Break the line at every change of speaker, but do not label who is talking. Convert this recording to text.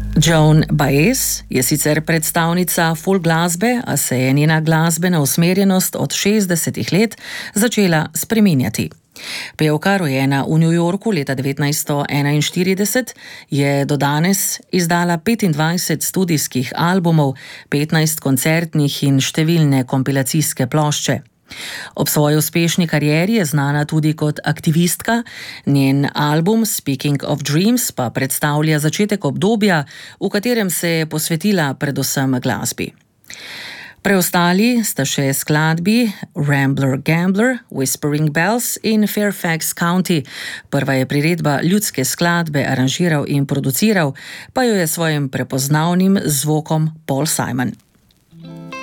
Joan Baez je sicer predstavnica folk glasbe, a se je njena glasbena usmerjenost od 60 let začela spreminjati. Pevka, rojena v New Yorku leta 1941, je do danes izdala 25 studijskih albumov, 15 koncertnih in številne kompilacijske plošče. Ob svoji uspešni karieri je znana tudi kot aktivistka, njen album Speaking of Dreams pa predstavlja začetek obdobja, v katerem se je posvetila predvsem glasbi. Preostali sta še skladbi Rambler Gambler, Whispering Bells in Fairfax County. Prva je priredba ljudske skladbe aranžiral in produciral, pa jo je svojim prepoznavnim zvokom Paul Simon.